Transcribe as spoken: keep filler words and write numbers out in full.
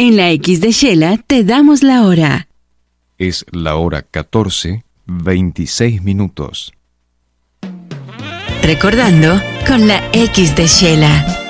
En la X de Shela te damos la hora. Es la hora catorce, veintiséis minutos. Recordando con la X de Shela.